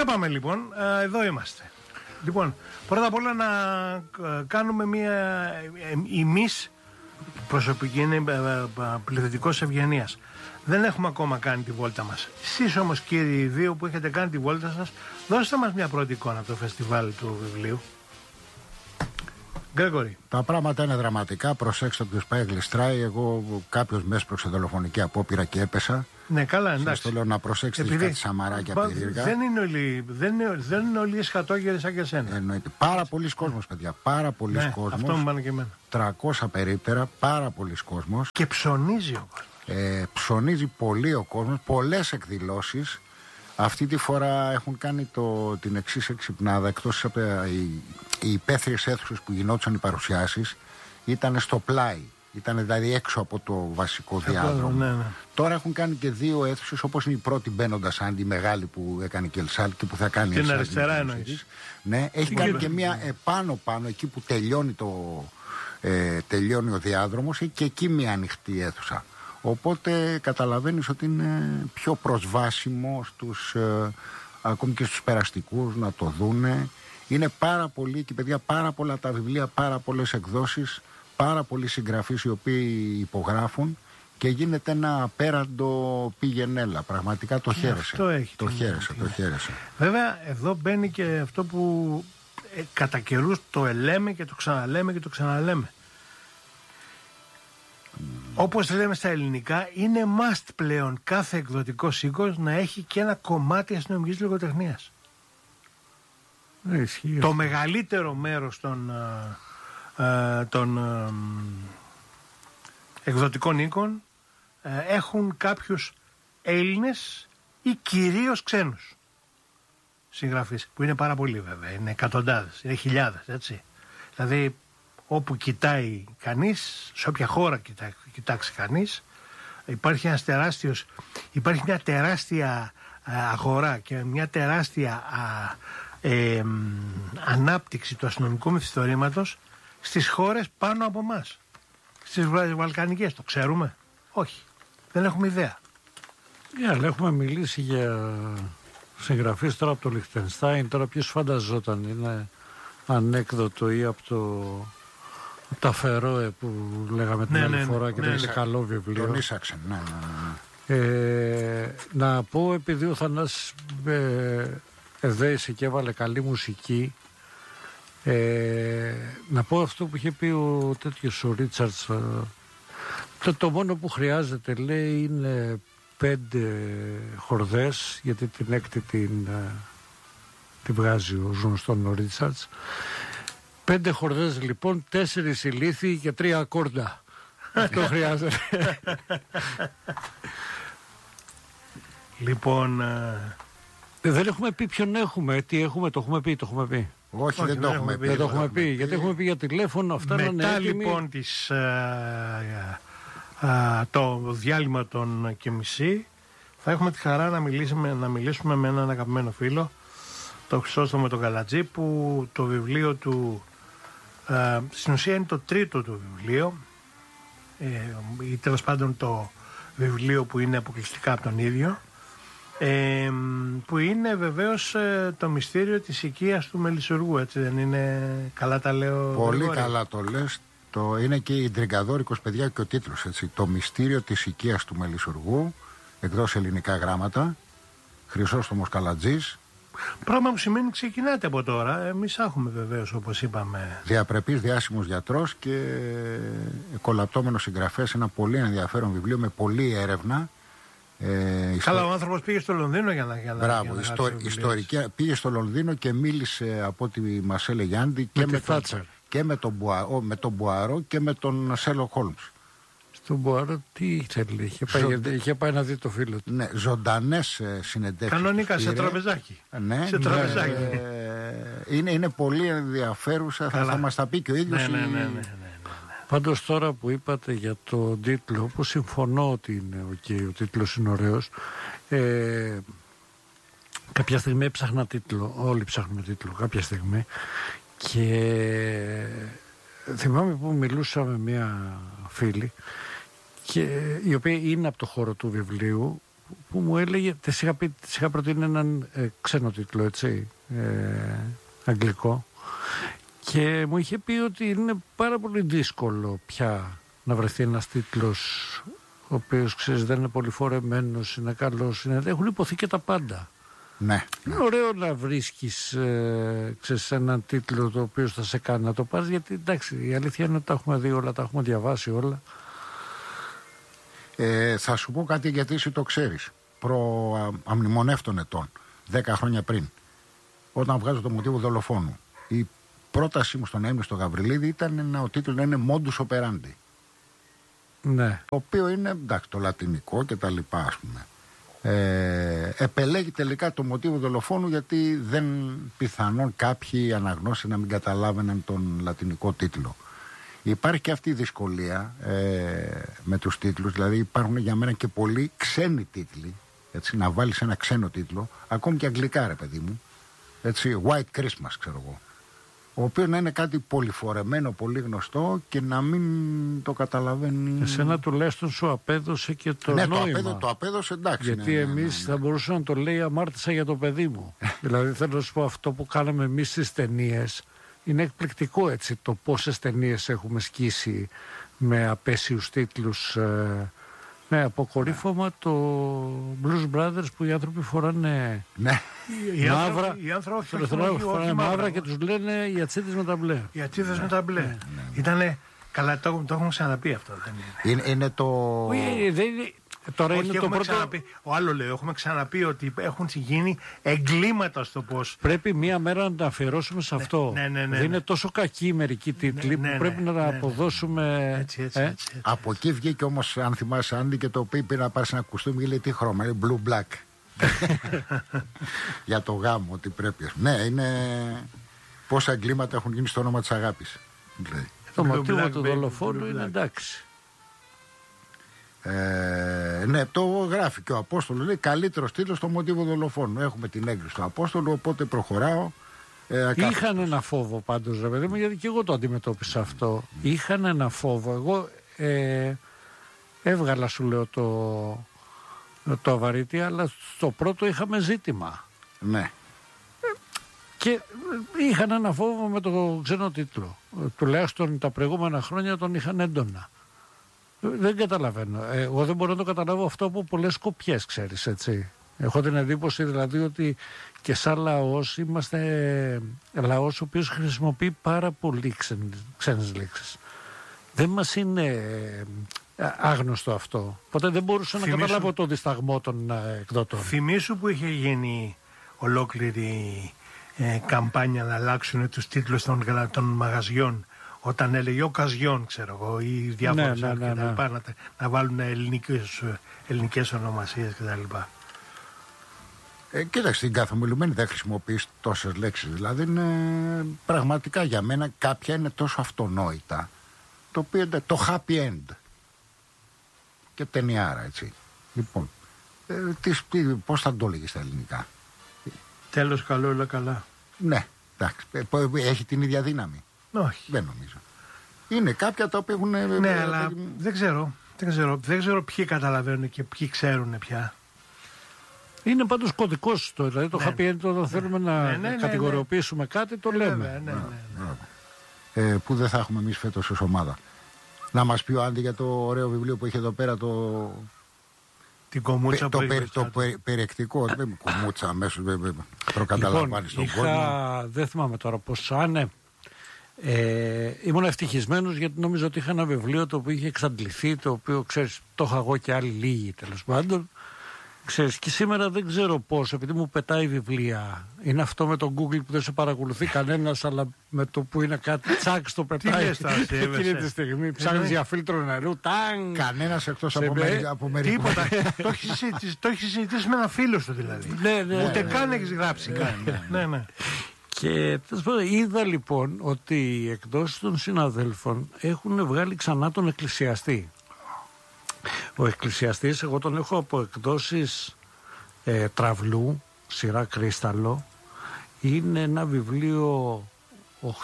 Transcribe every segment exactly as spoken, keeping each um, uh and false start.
πάμε λοιπόν, εδώ είμαστε. Λοιπόν, πρώτα απ' όλα να κάνουμε μια ημίς προσωπική, είναι πληθυντικός ευγενίας. Δεν έχουμε ακόμα κάνει τη βόλτα μας. Εσείς όμως κύριοι οι δύο που έχετε κάνει τη βόλτα σας, δώστε μας μια πρώτη εικόνα από το φεστιβάλ του βιβλίου. Γκρέγκορη. Τα πράγματα είναι δραματικά. Προσέξτε ποιος πάει γλιστράει. Εγώ κάποιος με έσπρωξε δολοφονική απόπειρα και έπεσα. Ναι, καλά, εντάξει. Σας το λέω να προσέξετε Επειδή... κάτι σαμαράκια περίεργα. Δεν είναι όλοι, δεν είναι, δεν είναι όλοι εσχατόγεροι σαν και εσένα. Εννοείται. Πάρα πολλοί κόσμος, παιδιά. Πάρα πολλοί ναι, κόσμος. Αυτό μου πάνε και εμένα. τριακόσια περίπτερα. Πάρα πολλοί κόσμος. Και ψωνίζει ο κόσμος. Ε, ψωνίζει πολύ ο κόσμος. Πολλές εκδηλώσεις. Αυτή τη φορά έχουν κάνει το, την εξής εξυπνάδα. Εκτός από οι, οι υπαίθριες αίθουσες που γινόντουσαν οι παρουσιάσεις, ήταν στο πλάι. Ήταν δηλαδή έξω από το βασικό διάδρομο. Ναι, ναι. Τώρα έχουν κάνει και δύο αίθουσες, όπως είναι η πρώτη μπαίνοντας, αν τη μεγάλη που έκανε και Ελσάλ και που θα κάνει την αριστερά εννοείς. Ναι, έχει την κάνει και... και μία επάνω πάνω, εκεί που τελειώνει, το, ε, τελειώνει ο διάδρομος, έχει και εκεί μία ανοιχτή αίθουσα. Οπότε καταλαβαίνεις ότι είναι πιο προσβάσιμο στους, ε, ακόμη και στους περαστικούς να το δούνε. Είναι πάρα πολύ και παιδιά, πάρα πολλά τα βιβλία, πάρα πολλές εκδόσεις, πάρα πολλοί συγγραφείς οι οποίοι υπογράφουν και γίνεται ένα απέραντο πήγαινέλα. Πραγματικά το χαίρεσε. Αυτό έχει. Το χαίρεσε, το χαίρεσε. Βέβαια εδώ μπαίνει και αυτό που ε, κατά καιρούς το ελέμε και το ξαναλέμε και το ξαναλέμε. Mm. Όπως λέμε στα ελληνικά, είναι must πλέον κάθε εκδοτικός οίκος να έχει και ένα κομμάτι αστυνομικής λογοτεχνίας. Mm. Το μεγαλύτερο μέρος των, ε, των ε, εκδοτικών οίκων ε, έχουν κάποιους Έλληνες ή κυρίως ξένους συγγραφείς, που είναι πάρα πολλοί βέβαια, είναι εκατοντάδες, είναι χιλιάδες, έτσι. Δηλαδή όπου κοιτάει κανείς, σε όποια χώρα κοιτά, κοιτάξει κανείς, υπάρχει ένας τεράστιος, υπάρχει μια τεράστια α, αγορά και μια τεράστια α, ε, ανάπτυξη του αστυνομικού μυθιστορήματος στις χώρες πάνω από εμάς. Στις Βαλκανικές, το ξέρουμε? Όχι, δεν έχουμε ιδέα. Ναι, αλλά έχουμε μιλήσει για συγγραφείς τώρα από το Λιχτενστάιν, τώρα ποιος φανταζόταν, είναι ανέκδοτο ή από το... τα Φερόε που λέγαμε την ναι, άλλη ναι, φορά ναι, και ναι, ήταν ναι, σε καλό βιβλίο. Τον Ίσαξεν, ναι, ναι, ναι. Ε, να πω, επειδή ο Θανάσης ε, εδέησε και έβαλε καλή μουσική, ε, να πω αυτό που είχε πει ο τέτοιος ο Ρίτσαρτς, ε, το, το μόνο που χρειάζεται, λέει, είναι πέντε χορδές, γιατί την έκτη την, ε, την βγάζει ο γνωστόν ο Ρίτσαρτς. Πέντε χορδές λοιπόν, τέσσερις ηλίθιοι και τρία ακόρντα. Αυτό χρειάζεται. Λοιπόν... Ε, δεν έχουμε πει ποιον έχουμε, τι έχουμε, το έχουμε πει, το έχουμε πει. Όχι, Όχι δεν, δεν το έχουμε πει. Δεν το έχουμε πει, γιατί έχουμε πει για τηλέφωνο, αυτά να είναι έτοιμοι. Μετά λοιπόν της, α, α, το διάλειμμα των και μισή, θα έχουμε τη χαρά να μιλήσουμε, να μιλήσουμε με έναν αγαπημένο φίλο, το Χρυσόστομο τον Καλατζή, που το βιβλίο του, ε, στην ουσία είναι το τρίτο του βιβλίο, ε, ή τέλος πάντων το βιβλίο που είναι αποκλειστικά από τον ίδιο, ε, που είναι βεβαίως ε, το μυστήριο της οικίας του Μελισσουργού, έτσι δεν είναι? Καλά τα λέω? Πολύ Γρηγόρη. καλά το λες. Το, είναι και η Ντριγκαδόρικος, παιδιά, και ο τίτλος, έτσι. Το μυστήριο της οικίας του Μελισσουργού, εκδόσει ελληνικά γράμματα, Χρυσόστομος Καλατζής. Πράγμα που σημαίνει ξεκινάτε από τώρα. Εμείς έχουμε βεβαίως, όπως είπαμε, διαπρεπής διάσημος γιατρός και κολαπτώμενος συγγραφέας. Ένα πολύ ενδιαφέρον βιβλίο με πολλή έρευνα. Ε, Καλά, ιστο... ο άνθρωπος πήγε στο Λονδίνο για να, για να, Μπράβο, για να ιστο... ιστορική... πήγε στο Λονδίνο και μίλησε, από ό,τι μας έλεγε Άντι, και, με τον... και με τον Μπουαρό, με τον Μπουαρό και με τον Σέρλοκ Χόλμς. Στον Μπουαρό τι ήθελε, είχε πάει, Ζω... είχε πάει να δει το φίλο του. Ναι, ζωντανές συνεντεύξεις. Κανονικά, σε τραπεζάκι. Ναι, σε τραπεζάκι. Ε, είναι, είναι πολύ ενδιαφέρουσα, θα, θα μας τα πει και ο ίδιος. Ναι, ναι, ναι, ναι, ναι. Πάντως τώρα που είπατε για το τίτλο, που συμφωνώ ότι είναι okay, ο τίτλος είναι ωραίος, ε, κάποια στιγμή έψαχνα τίτλο, όλοι ψάχνουμε τίτλο κάποια στιγμή, και θυμάμαι που μιλούσα με μια φίλη, και, η οποία είναι από το χώρο του βιβλίου, που, που μου έλεγε, της είχα, πει, της είχα προτείνει έναν ε, ξένο τίτλο, έτσι, ε, αγγλικό, και μου είχε πει ότι είναι πάρα πολύ δύσκολο πια να βρεθεί ένας τίτλος ο οποίος, ξέρεις, δεν είναι πολύ φορεμένος, είναι καλός, είναι, έχουν υποθεί και τα πάντα. Ναι. Είναι ωραίο να βρίσκεις ε, ξέρεις, έναν τίτλο το οποίο θα σε κάνει να το πάρεις, γιατί εντάξει, η αλήθεια είναι ότι τα έχουμε δει όλα, τα έχουμε διαβάσει όλα. Ε, θα σου πω κάτι γιατί εσύ το ξέρεις. Προ α, αμνημονεύτων ετών, δέκα χρόνια πριν, όταν βγάζω το μοτίβο δολοφόνου, η πρότασή μου στον Έμνη στο Γαβριλίδη ήταν να ο τίτλος να είναι Modus Operandi. Ναι. Το οποίο είναι, εντάξει, το λατινικό και τα λοιπά, ας πούμε. Ε, επελέγει τελικά το μοτίβο δολοφόνου γιατί δεν πιθανόν κάποιοι αναγνώστες να μην καταλάβαιναν τον λατινικό τίτλο. Υπάρχει και αυτή η δυσκολία ε, με τους τίτλους, δηλαδή υπάρχουν για μένα και πολλοί ξένοι τίτλοι, έτσι, να βάλεις ένα ξένο τίτλο, ακόμη και αγγλικά, ρε παιδί μου, έτσι, White Christmas, ξέρω εγώ, ο οποίος να είναι κάτι πολυφορεμένο, πολύ γνωστό και να μην το καταλαβαίνει. Εσένα τουλάχιστον σου απέδωσε και το ναι, νόημα. Ναι, το, απέδω, το απέδωσε, εντάξει. Γιατί ναι, ναι, εμείς ναι, ναι. θα μπορούσαμε να το λέει αμάρτησα για το παιδί μου. Δηλαδή θέλω να σου πω, αυτό που κάναμε εμείς στις ταινίες είναι εκπληκτικό, έτσι, το πόσες ταινίες έχουμε σκίσει με απέσιους τίτλους. Ε, ναι, αποκορύφωμα το Blues Brothers που οι άνθρωποι φοράνε Ναι. Οι μαύρα, άνθρωποι, οι άνθρωποι φοράνε, φοράνε, φοράνε μαύρα και τους λένε οι ατσίδες με τα μπλε. Οι ατσίδες με τα μπλε. Ναι, ναι, ναι. Ήτανε, καλά, το, το έχουμε ξαναπεί αυτό, δεν είναι. Είναι, είναι το... Όχι, δεν είναι... Τώρα Όχι, είναι το πρώτο... ξαναπεί, ο άλλο λέει, έχουμε ξαναπεί ότι έχουν γίνει εγκλήματα στο πώς. Πρέπει μία μέρα να τα αφιερώσουμε σε ναι, αυτό. Ναι, ναι, ναι, δεν είναι ναι. τόσο κακοί μερικοί τίτλοι ναι, ναι, που πρέπει ναι, να τα ναι, αποδώσουμε. Έτσι, έτσι, ε? έτσι, έτσι. Από εκεί βγήκε όμως, αν θυμάσαι, Άντι, και το οποίο πήρε να πάρει ένα κουστούμι και λέει τι χρώμα, είναι blue black. Για το γάμο, ότι πρέπει. Ναι, είναι πόσα εγκλήματα έχουν γίνει στο όνομα της αγάπης. Το Blue μοτίβο black, του baby, δολοφόνου blue είναι black. εντάξει. Ε, ναι, το γράφει και ο Απόστολος, λέει καλύτερος τίτλος στο μοτίβο δολοφόνου. Έχουμε την έγκριση του Απόστολου, οπότε προχωράω. Ε, Είχαν ένα φόβο πάντως, ρε παιδί μου, γιατί και εγώ το αντιμετώπισα αυτό. Είχαν ένα φόβο. Εγώ ε, έβγαλα, σου λέω, το, το Αβαρίτη, αλλά στο πρώτο είχαμε ζήτημα. Ναι. Και είχαν ένα φόβο με το ξένο τίτλο. Τουλάχιστον τα προηγούμενα χρόνια τον είχαν έντονα. Δεν καταλαβαίνω. Εγώ δεν μπορώ να το καταλάβω αυτό από πολλές σκοπιές, ξέρεις, έτσι. Έχω την εντύπωση δηλαδή ότι και σαν λαός είμαστε λαός ο οποίος χρησιμοποιεί πάρα πολύ ξένες λέξεις. Δεν μας είναι άγνωστο αυτό. Οπότε δεν μπορούσα Θυμήσου... να καταλάβω το δισταγμό των εκδοτών. Θυμήσου που είχε γίνει ολόκληρη ε, καμπάνια να αλλάξουν τους τίτλους των, των μαγαζιών. Όταν έλεγε ο Καζιόν, ξέρω εγώ, ή διάφορες ναι, ναι, ναι, ναι. να, να βάλουν ελληνικές, ελληνικές ονομασίες κτλ. Ε, κοίταξε, στην καθομιλουμένη δεν χρησιμοποιείς τόσες λέξεις. Δηλαδή, είναι, πραγματικά για μένα κάποια είναι τόσο αυτονόητα. Το οποίο είναι το happy end. Και ταινιάρα, έτσι. Λοιπόν, ε, τι, τι, πώς θα το έλεγε στα ελληνικά. Τέλος καλό, όλα καλά. Ναι, εντάξει. Έχει την ίδια δύναμη. Όχι. Δεν νομίζω. Είναι κάποια τα οποία έχουν... Ναι, ε, αλλά ε, δεν ξέρω. Δεν ξέρω, δεν ξέρω ποιοι καταλαβαίνουν και ποιοι ξέρουν πια. Είναι πάντως κωδικός το, δηλαδή το ναι. happy end όταν ναι. θέλουμε να ναι, ναι, ναι, κατηγοριοποιήσουμε ναι. κάτι, το ναι, λέμε. Ναι, ναι, ναι, ναι. Ε, που δεν θα έχουμε εμείς φέτος ως ομάδα. Να μας πει ο Άντι για το ωραίο βιβλίο που έχει εδώ πέρα, το... Την κομμούτσα το, που το, το, το περιεκτικό, δεν κομμούτσα αμέσως προκαταλαμβάνει λοιπόν, στον είχα, κόσμο. Δεν θυμάμαι τώρα πώς, άνε. Ε, ήμουν ευτυχισμένος γιατί νόμιζα ότι είχα ένα βιβλίο το οποίο είχε εξαντληθεί, το οποίο ξέρεις το είχα εγώ και άλλοι λίγοι τέλος πάντων, ξέρεις, και σήμερα δεν ξέρω πώς, επειδή μου πετάει βιβλία, είναι αυτό με το Google που δεν σε παρακολουθεί κανένας, αλλά με το που είναι κάτι τσάκ στο πετάει εκείνη τη στιγμή, ψάχνεις για φίλτρο νερού, τάγκ. Κανένας εκτός από, μερι, από μερικούς. Τίποτα. Το έχει συζητήσει με ένα φίλο σου δηλαδή. Ναι, ναι, ούτε ναι, καν ναι, έχει γράψει. Ναι, ναι. Και είδα λοιπόν ότι οι εκδόσεις των συναδέλφων έχουν βγάλει ξανά τον Εκκλησιαστή. Ο Εκκλησιαστής, εγώ τον έχω από εκδόσεις ε, Τραυλού, σειρά Κρίσταλο. Είναι ένα βιβλίο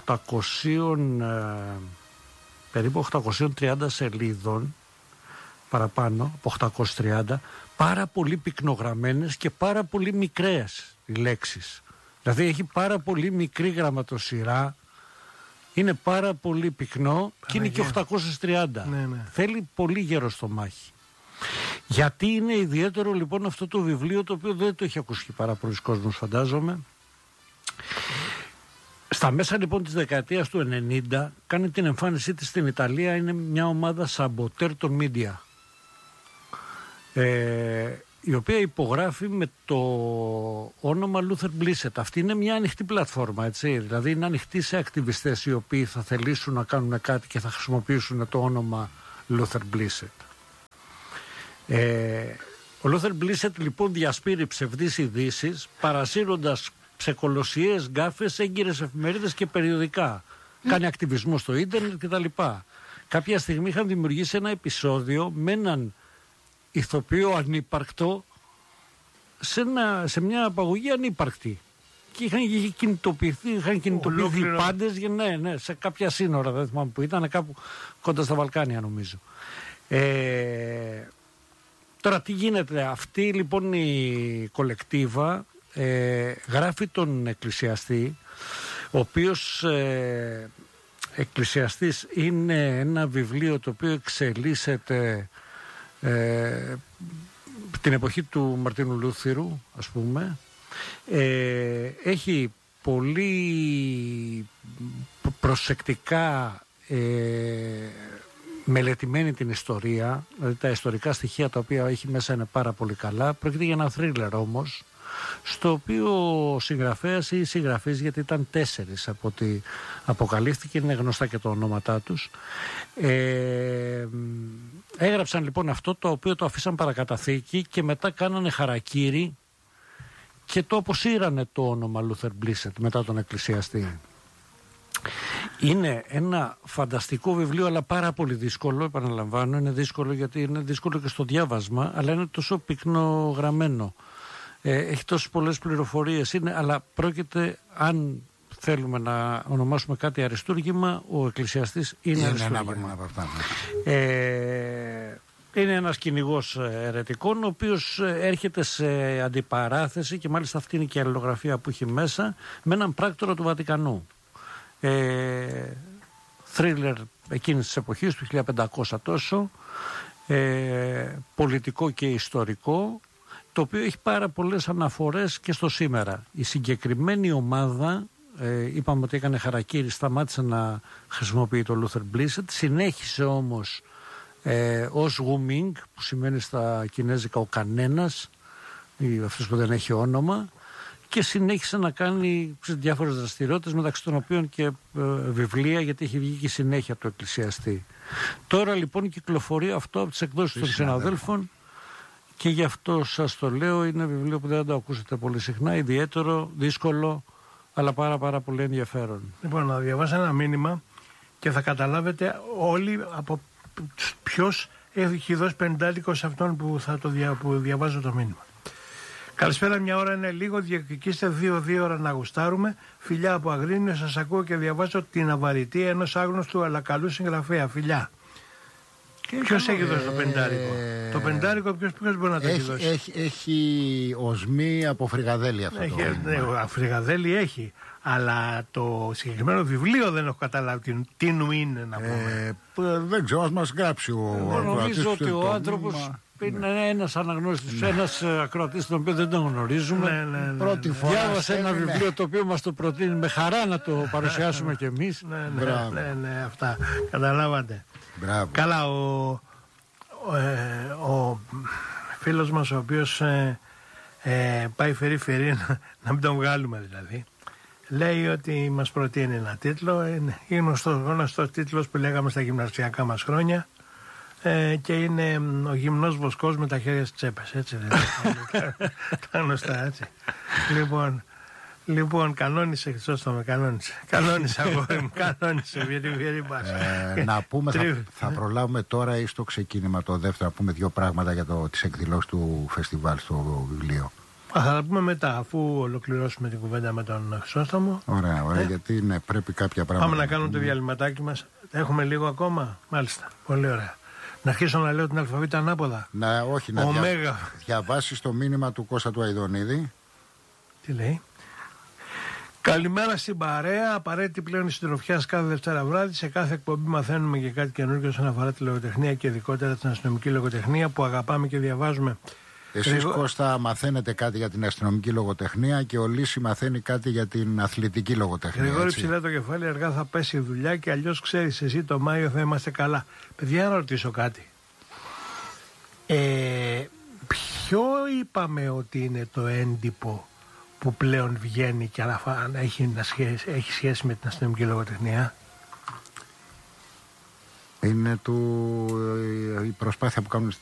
οκτακόσια, ε, περίπου οκτακόσιες τριάντα σελίδων, παραπάνω, από οκτακόσιες τριάντα, πάρα πολύ πυκνογραμμένες και πάρα πολύ μικρές οι λέξεις. Δηλαδή έχει πάρα πολύ μικρή γραμματοσυρά, είναι πάρα πολύ πυκνό Παναγία. Και είναι και οκτακόσιες τριάντα. Ναι, ναι. Θέλει πολύ γέρο στο μάχη. Γιατί είναι ιδιαίτερο λοιπόν αυτό το βιβλίο, το οποίο δεν το έχει ακούσει πάρα πολλοί κόσμος, φαντάζομαι. Στα μέσα λοιπόν της δεκαετίας του ενενήντα κάνει την εμφάνισή της στην Ιταλία, είναι μια ομάδα σαμποτέρ των media, ε, η οποία υπογράφει με το όνομα Luther Blissett. Αυτή είναι μια ανοιχτή πλατφόρμα, έτσι, δηλαδή είναι ανοιχτή σε ακτιβιστές οι οποίοι θα θελήσουν να κάνουν κάτι και θα χρησιμοποιήσουν το όνομα Luther Blissett. Ε, ο Luther Blissett λοιπόν διασπείρει ψευδείς ειδήσεις, παρασύροντας ψεκολοσιές, γκάφες, έγκυρες εφημερίδες και περιοδικά. Mm. Κάνει ακτιβισμό στο ίντερνετ κτλ. Κάποια στιγμή είχαν δημιουργήσει ένα επεισόδιο με έναν ηθοποιό ανύπαρκτο σε, ένα, σε μια απαγωγή ανύπαρκτη. Και είχαν κινητοποιηθεί, είχαν κινητοποιηθεί πάντες για, ναι, ναι, σε κάποια σύνορα, δεν θυμάμαι που ήταν, κάπου κοντά στα Βαλκάνια νομίζω. Ε, τώρα τι γίνεται, αυτή λοιπόν η κολεκτίβα ε, γράφει τον εκκλησιαστή, ο οποίος ε, εκκλησιαστής είναι ένα βιβλίο το οποίο εξελίσσεται ε, την εποχή του Μαρτίνου Λούθυρου, ας πούμε. Ε, έχει πολύ προσεκτικά ε, μελετημένη την ιστορία, δηλαδή τα ιστορικά στοιχεία τα οποία έχει μέσα είναι πάρα πολύ καλά. Πρόκειται για ένα θρίλερ όμως, στο οποίο ο συγγραφέας ή συγγραφείς, γιατί ήταν τέσσερις από ό,τι αποκαλύφθηκε, είναι γνωστά και τα ονόματά τους, ε, έγραψαν λοιπόν αυτό, το οποίο το αφήσαν παρακαταθήκη και μετά κάνανε χαρακίρι και το αποσύρανε το όνομα Luther Blissett μετά τον εκκλησιαστή. Είναι ένα φανταστικό βιβλίο, αλλά πάρα πολύ δύσκολο, επαναλαμβάνω. Είναι δύσκολο γιατί είναι δύσκολο και στο διάβασμα, αλλά είναι τόσο πυκνό γραμμένο. Ε, έχει τόσες πολλές πληροφορίες, είναι, αλλά πρόκειται, αν θέλουμε να ονομάσουμε κάτι αριστούργημα, ο εκκλησιαστής είναι, είναι αριστούργημα. Ε, είναι ένας κυνηγός αιρετικών, ο οποίος έρχεται σε αντιπαράθεση, και μάλιστα αυτή είναι και η αλληλογραφία που έχει μέσα, με έναν πράκτορα του Βατικανού. Ε, θρίλερ εκείνης της εποχής, του χίλια πεντακόσια τόσο, ε, πολιτικό και ιστορικό, το οποίο έχει πάρα πολλές αναφορές και στο σήμερα. Η συγκεκριμένη ομάδα, ε, είπαμε ότι έκανε χαρακίρι, σταμάτησε να χρησιμοποιεί το Luther Blissett, συνέχισε όμως ε, ως Wuming, που σημαίνει στα κινέζικα ο κανένας, ή αυτός που δεν έχει όνομα, και συνέχισε να κάνει διάφορες δραστηριότητες, μεταξύ των οποίων και ε, βιβλία, γιατί έχει βγει και συνέχεια το εκκλησιαστή. Τώρα λοιπόν κυκλοφορεί αυτό από τις εκδόσεις των συναδέλφων, και γι' αυτό σας το λέω, είναι βιβλίο που δεν το ακούσετε πολύ συχνά, ιδιαίτερο, δύσκολο, αλλά πάρα πάρα πολύ ενδιαφέρον. Λοιπόν, να διαβάσω ένα μήνυμα και θα καταλάβετε όλοι από ποιος έχει δώσει πεντάδικο σε αυτόν που θα το δια, που διαβάζω το μήνυμα. Καλησπέρα, μια ώρα είναι λίγο, διεκδικήστε δύο-δύο ώρα να γουστάρουμε. Φιλιά από Αγρίνιο, σας ακούω και διαβάζω την αβαριτή ενός άγνωστου αλλά καλού συγγραφέα. Φιλιά. Ποιος έχει δώσει το πεντάρικο? Ε... Το πεντάρικο ποιος, ποιος μπορεί να το έχει, έχει δώσει? Έχει, έχει οσμή από Φρυγαδέλη αυτό. Έχει, το ναι, Φρυγαδέλη έχει. Αλλά το συγκεκριμένο βιβλίο δεν έχω καταλάβει τι, τι νου είναι, να πούμε. Ε, δεν ξέρω, ας μας γράψει ο ε, νομίζω ότι ο άνθρωπος μα... είναι ένας αναγνώστης, ναι. ένας ακροατής τον οποίο δεν τον γνωρίζουμε. Ναι, ναι, ναι, Πρώτη ναι, φορά διάβασε ένα ναι. βιβλίο το οποίο μας το προτείνει, με χαρά να το παρουσιάσουμε κι εμείς. Ναι, ναι, ναι, ναι, ναι, αυτά. Καταλάβατε. Μπράβο. Καλά, ο, ο, ε, ο φίλος μας, ο οποίος ε, ε, πάει φερί-φερί, να, να μην τον βγάλουμε δηλαδή, λέει ότι μας προτείνει ένα τίτλο, είναι γνωστός, γνωστός τίτλος που λέγαμε στα γυμναστιακά μας χρόνια, ε, και είναι ο γυμνός βοσκός με τα χέρια στις τσέπες, έτσι δεν είναι? Τα γνωστά, έτσι. Λοιπόν, Λοιπόν, κανόνισε, σωστό με κανόνισε. Κανόνισε, αγόρι μου, κανόνισε, γιατί βγαίνει μπάσα. Ε, να πούμε, θα, θα προλάβουμε τώρα ή στο ξεκίνημα το δεύτερο, να πούμε δύο πράγματα για το, τις εκδηλώσεις του φεστιβάλ στο βιβλίο. Α, θα τα πούμε μετά, αφού ολοκληρώσουμε την κουβέντα με τον Χρυσόστομο. Ωραία, ωραία, ε? γιατί ναι, πρέπει κάποια πράγματα. Πάμε να κάνουμε το διαλυματάκι μας. Έχουμε λίγο ακόμα, μάλιστα, πολύ ωραία. Να αρχίσω να λέω την αλφαβήτα ανάποδα. Να, όχι, να Ωμέγα. δια... διαβάσεις το μήνυμα του Κώστα του Αηδονίδη. Τι λέει? Καλημέρα στην παρέα. Απαραίτητη πλέον η συντροφιά κάθε Δευτέρα βράδυ. Σε κάθε εκπομπή μαθαίνουμε και κάτι καινούργιο όσον αφορά τη λογοτεχνία και ειδικότερα την αστυνομική λογοτεχνία που αγαπάμε και διαβάζουμε. Εσείς, Ριγο... Κώστα, μαθαίνετε κάτι για την αστυνομική λογοτεχνία και ο Λύση μαθαίνει κάτι για την αθλητική λογοτεχνία. Γρηγόρη, ψηλά το κεφάλι, αργά θα πέσει η δουλειά και αλλιώς ξέρεις εσύ το Μάιο θα είμαστε καλά. Παιδιά, να ρωτήσω κάτι. Ε, ποιο είπαμε ότι είναι το έντυπο που πλέον βγαίνει και αν έχει, σχέση, έχει σχέση με την αστυνομική λογοτεχνία? Είναι του, η προσπάθεια που κάνουν